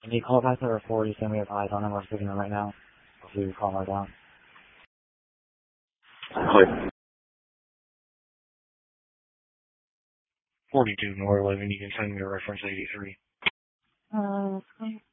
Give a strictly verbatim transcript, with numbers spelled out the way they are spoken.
Can you call back number four? You send me a eyes on him. We're speaking to him right now. So you call him right down. Hi. forty-two North eleven, you can send me a reference eighty-three. Uh,